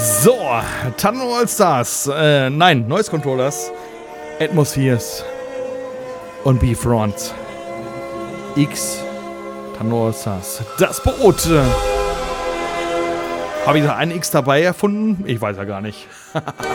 So, Tanno All-Stars, nein, Noise Controllers, Atmospheres und B-Front. X, Tanno All-Stars, das Boot. Habe ich da ein X dabei erfunden? Ich weiß ja gar nicht.